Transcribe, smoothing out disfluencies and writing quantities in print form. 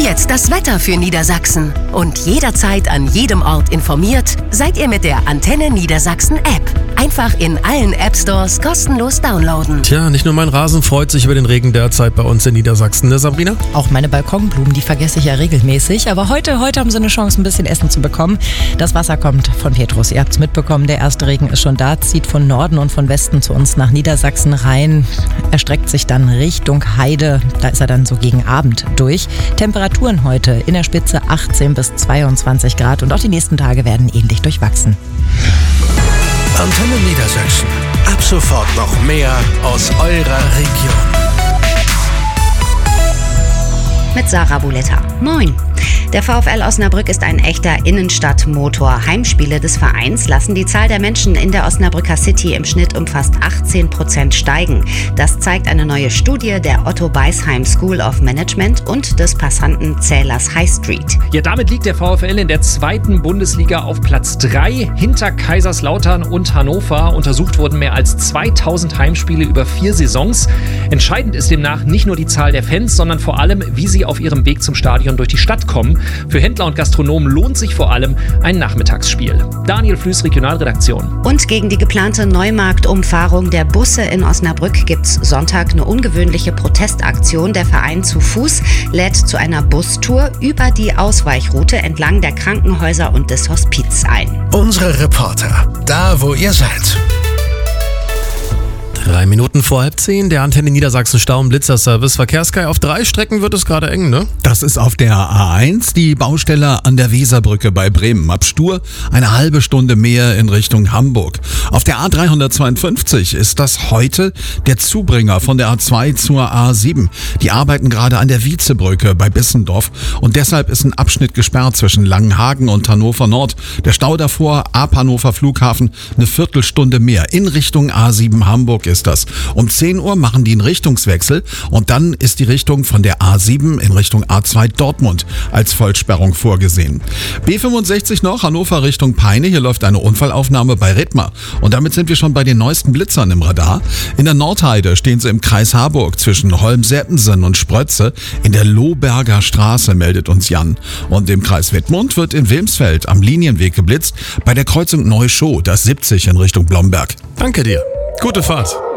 jetzt das Wetter für Niedersachsen. Und jederzeit an jedem Ort informiert seid ihr mit der Antenne Niedersachsen App. Einfach in allen App-Stores kostenlos downloaden. Tja, nicht nur mein Rasen freut sich über den Regen derzeit bei uns in Niedersachsen, ne Sabrina? Auch meine Balkonblumen, die vergesse ich ja regelmäßig. Aber heute haben sie eine Chance, ein bisschen Essen zu bekommen. Das Wasser kommt von Petrus. Ihr habt es mitbekommen, der erste Regen ist schon da, zieht von Norden und von Westen zu uns nach Niedersachsen rein. Er streckt sich dann Richtung Heide. Da ist er dann so gegen Abend durch. Temperaturen heute in der Spitze 18 bis 22 Grad. Und auch die nächsten Tage werden ähnlich durchwachsen. Antenne Niedersachsen. Ab sofort noch mehr aus eurer Region. Mit Sarah Buletta. Moin. Der VfL Osnabrück ist ein echter Innenstadtmotor. Heimspiele des Vereins lassen die Zahl der Menschen in der Osnabrücker City im Schnitt um fast 18% steigen. Das zeigt eine neue Studie der Otto Beisheim School of Management und des Passantenzählers High Street. Ja, damit liegt der VfL in der 2. Bundesliga auf Platz 3 hinter Kaiserslautern und Hannover. Untersucht wurden mehr als 2000 Heimspiele über 4 Saisons. Entscheidend ist demnach nicht nur die Zahl der Fans, sondern vor allem, wie sie auf ihrem Weg zum Stadion durch die Stadt kommen. Für Händler und Gastronomen lohnt sich vor allem ein Nachmittagsspiel. Daniel Flüß, Regionalredaktion. Und gegen die geplante Neumarktumfahrung der Busse in Osnabrück gibt's Sonntag eine ungewöhnliche Protestaktion. Der Verein zu Fuß lädt zu einer Bustour über die Ausweichroute entlang der Krankenhäuser und des Hospiz ein. Unsere Reporter, da wo ihr seid. 3 Minuten vor 9:30, der Antenne Niedersachsen Stau- und Blitzerservice. Verkehrskai, auf 3 Strecken wird es gerade eng, ne? Das ist auf der A1 die Baustelle an der Weserbrücke bei Bremen. Ab Stur eine halbe Stunde mehr in Richtung Hamburg. Auf der A352 ist das heute der Zubringer von der A2 zur A7. Die arbeiten gerade an der Vizebrücke bei Bissendorf und deshalb ist ein Abschnitt gesperrt zwischen Langenhagen und Hannover Nord. Der Stau davor ab Hannover Flughafen eine Viertelstunde mehr in Richtung A7 Hamburg ist das. Um 10 Uhr machen die einen Richtungswechsel und dann ist die Richtung von der A7 in Richtung A2 Dortmund als Vollsperrung vorgesehen. B65 noch, Hannover Richtung Peine. Hier läuft eine Unfallaufnahme bei Rittmar. Und damit sind wir schon bei den neuesten Blitzern im Radar. In der Nordheide stehen sie im Kreis Harburg zwischen Holm-Seppensen und Sprötze. In der Lohberger Straße meldet uns Jan. Und im Kreis Wittmund wird in Wilmsfeld am Linienweg geblitzt bei der Kreuzung Neuschow, das 70 in Richtung Blomberg. Danke dir. Gute Fahrt.